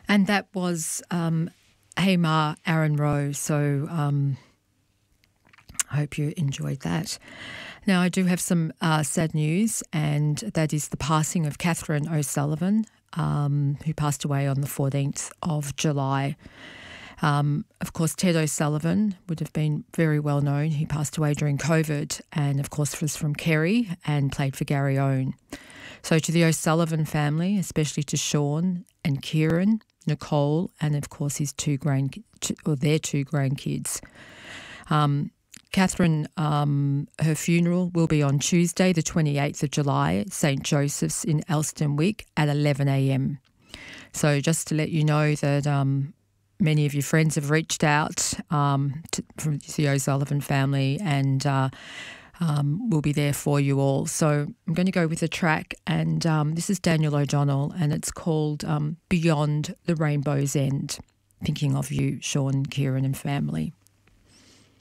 And that was Hey Ma, Aaron Rowe. So I hope you enjoyed that. Now, I do have some sad news, and that is the passing of Catherine O'Sullivan, who passed away on the 14th of July. Of course, Ted O'Sullivan would have been very well known. He passed away during COVID and, of course, was from Kerry and played for Gary Owen. So to the O'Sullivan family, especially to Sean and Kieran, Nicole, and, of course, their two grandkids. Catherine, her funeral will be on Tuesday, the 28th of July, at St Joseph's in Elsternwick at 11 a.m. So just to let you know that many of your friends have reached out from the O'Sullivan family and we'll be there for you all. So I'm going to go with a track, and this is Daniel O'Donnell, and it's called Beyond the Rainbow's End. Thinking of you, Sean, Kieran and family.